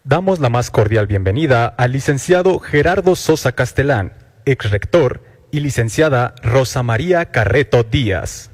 Damos la más cordial bienvenida al licenciado Gerardo Sosa Castelán, ex rector, y licenciada Rosa María Carreto Díaz.